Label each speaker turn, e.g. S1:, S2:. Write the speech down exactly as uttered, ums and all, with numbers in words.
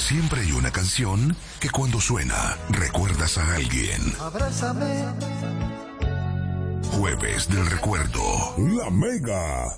S1: Siempre hay una canción que cuando suena, recuerdas a alguien.
S2: Abrázame.
S1: Jueves del recuerdo.
S3: La Mega.